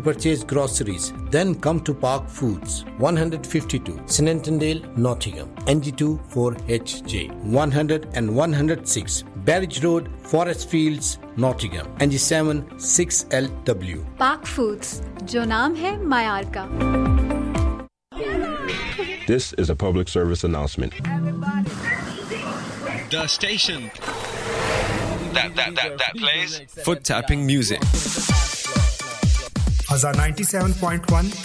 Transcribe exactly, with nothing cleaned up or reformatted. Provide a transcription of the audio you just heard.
purchase groceries, then come to Park Foods, one fifty-two Snentondale, Nottingham, N G two four H J, one hundred and one oh six Barrage Road, Forest Fields, Nottingham, N G seven six L W. Park Foods, जो नाम है मायार का. This is a public service announcement. The station that that that that plays foot tapping music. Fazza ninety-seven point one